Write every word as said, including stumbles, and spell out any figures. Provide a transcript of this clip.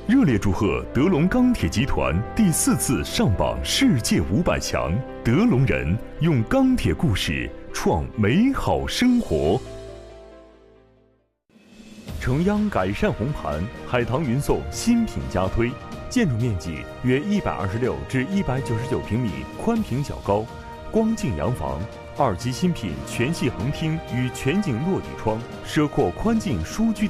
热烈祝贺德龙钢铁集团第四次上榜世界五百强，德龙人用钢铁故事创美好生活。诚央改善红盘，海棠云颂新品加推，建筑面积约一百二十六至一百九十九平米，宽平小高，光净洋房。二期新品全系横厅与全景落地窗，奢阔宽净舒居